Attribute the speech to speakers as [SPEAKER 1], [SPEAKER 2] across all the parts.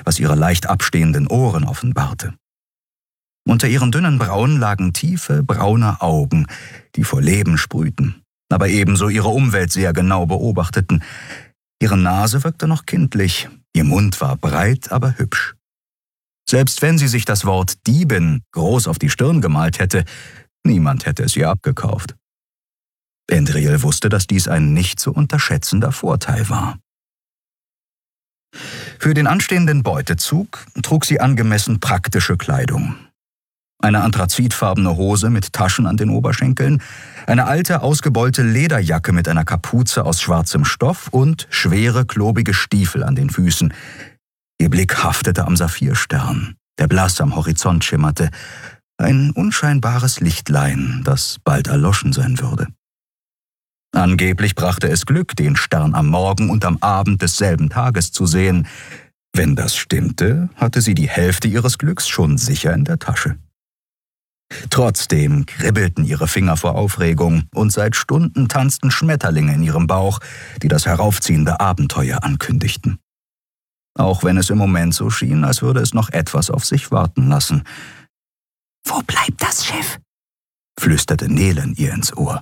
[SPEAKER 1] was ihre leicht abstehenden Ohren offenbarte. Unter ihren dünnen Brauen lagen tiefe, braune Augen, die vor Leben sprühten, aber ebenso ihre Umwelt sehr genau beobachteten. Ihre Nase wirkte noch kindlich, ihr Mund war breit, aber hübsch. Selbst wenn sie sich das Wort Diebin groß auf die Stirn gemalt hätte, niemand hätte es ihr abgekauft. Endriel wusste, dass dies ein nicht zu unterschätzender Vorteil war. Für den anstehenden Beutezug trug sie angemessen praktische Kleidung. Eine anthrazitfarbene Hose mit Taschen an den Oberschenkeln, eine alte, ausgebeulte Lederjacke mit einer Kapuze aus schwarzem Stoff und schwere, klobige Stiefel an den Füßen. Ihr Blick haftete am Saphirstern, der blass am Horizont schimmerte, ein unscheinbares Lichtlein, das bald erloschen sein würde. Angeblich brachte es Glück, den Stern am Morgen und am Abend desselben Tages zu sehen. Wenn das stimmte, hatte sie die Hälfte ihres Glücks schon sicher in der Tasche. Trotzdem kribbelten ihre Finger vor Aufregung und seit Stunden tanzten Schmetterlinge in ihrem Bauch, die das heraufziehende Abenteuer ankündigten. Auch wenn es im Moment so schien, als würde es noch etwas auf sich warten lassen. »Wo bleibt das Schiff?« flüsterte Nelen ihr ins Ohr.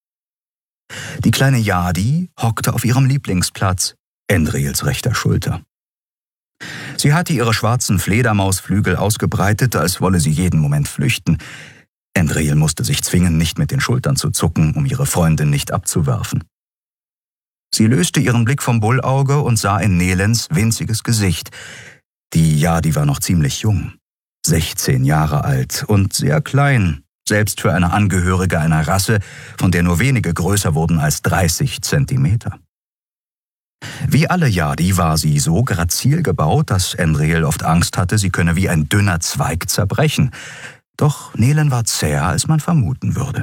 [SPEAKER 1] Die kleine Yadi hockte auf ihrem Lieblingsplatz, Endriels rechter Schulter. Sie hatte ihre schwarzen Fledermausflügel ausgebreitet, als wolle sie jeden Moment flüchten. Endriel musste sich zwingen, nicht mit den Schultern zu zucken, um ihre Freundin nicht abzuwerfen. Sie löste ihren Blick vom Bullauge und sah in Nelens winziges Gesicht. Die Yadi war noch ziemlich jung, 16 Jahre alt und sehr klein, selbst für eine Angehörige einer Rasse, von der nur wenige größer wurden als 30 Zentimeter. Wie alle Yadi war sie so grazil gebaut, dass Endriel oft Angst hatte, sie könne wie ein dünner Zweig zerbrechen. Doch Nelen war zäher, als man vermuten würde.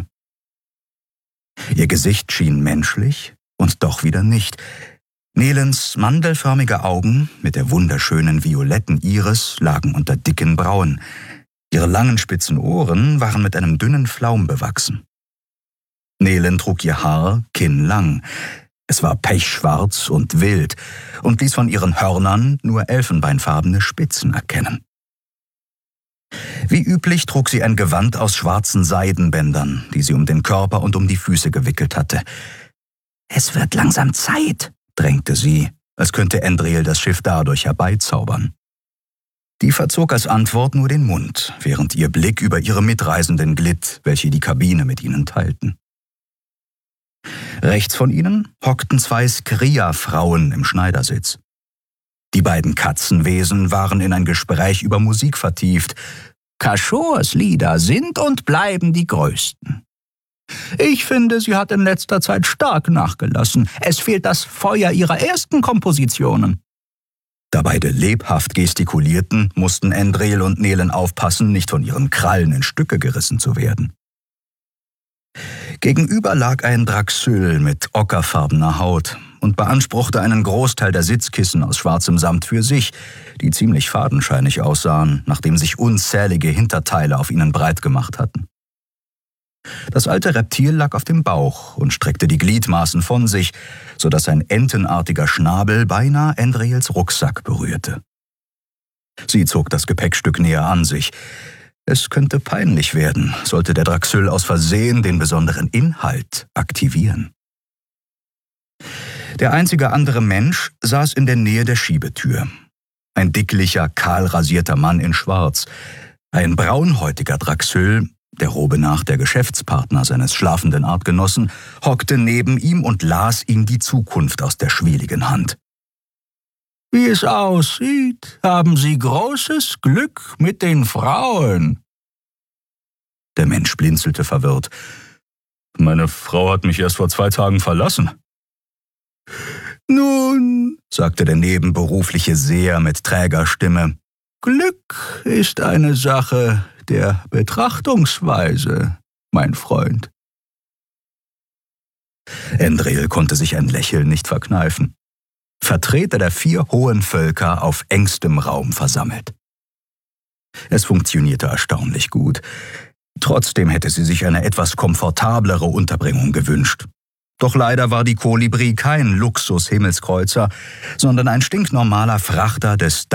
[SPEAKER 1] Ihr Gesicht schien menschlich und doch wieder nicht. Nelens mandelförmige Augen mit der wunderschönen violetten Iris lagen unter dicken Brauen. Ihre langen spitzen Ohren waren mit einem dünnen Flaum bewachsen. Nelen trug ihr Haar kinnlang. Es war pechschwarz und wild und ließ von ihren Hörnern nur elfenbeinfarbene Spitzen erkennen. Wie üblich trug sie ein Gewand aus schwarzen Seidenbändern, die sie um den Körper und um die Füße gewickelt hatte. »Es wird langsam Zeit«, drängte sie, als könnte Endriel das Schiff dadurch herbeizaubern. Die verzog als Antwort nur den Mund, während ihr Blick über ihre Mitreisenden glitt, welche die Kabine mit ihnen teilten. Rechts von ihnen hockten 2 Skria-Frauen im Schneidersitz. Die beiden Katzenwesen waren in ein Gespräch über Musik vertieft. Kashors Lieder sind und bleiben die größten. Ich finde, sie hat in letzter Zeit stark nachgelassen. Es fehlt das Feuer ihrer ersten Kompositionen. Da beide lebhaft gestikulierten, mussten Endriel und Nelen aufpassen, nicht von ihren Krallen in Stücke gerissen zu werden. Gegenüber lag ein Draxyl mit ockerfarbener Haut und beanspruchte einen Großteil der Sitzkissen aus schwarzem Samt für sich, die ziemlich fadenscheinig aussahen, nachdem sich unzählige Hinterteile auf ihnen breit gemacht hatten. Das alte Reptil lag auf dem Bauch und streckte die Gliedmaßen von sich, sodass ein entenartiger Schnabel beinahe Endriels Rucksack berührte. Sie zog das Gepäckstück näher an sich. Es könnte peinlich werden, sollte der Draxyl aus Versehen den besonderen Inhalt aktivieren. Der einzige andere Mensch saß in der Nähe der Schiebetür. Ein dicklicher, kahl rasierter Mann in Schwarz. Ein braunhäutiger Draxyl, der Robe nach der Geschäftspartner seines schlafenden Artgenossen, hockte neben ihm und las ihm die Zukunft aus der schwieligen Hand. »Wie es aussieht, haben Sie großes Glück mit den Frauen.« Der Mensch blinzelte verwirrt. »Meine Frau hat mich erst vor 2 Tagen verlassen.« »Nun«, sagte der nebenberufliche Seher mit träger Stimme, »Glück ist eine Sache der Betrachtungsweise, mein Freund.« Endriel konnte sich ein Lächeln nicht verkneifen. Vertreter der 4 hohen Völker auf engstem Raum versammelt. Es funktionierte erstaunlich gut. Trotzdem hätte sie sich eine etwas komfortablere Unterbringung gewünscht. Doch leider war die Kolibri kein Luxus-Himmelskreuzer, sondern ein stinknormaler Frachter des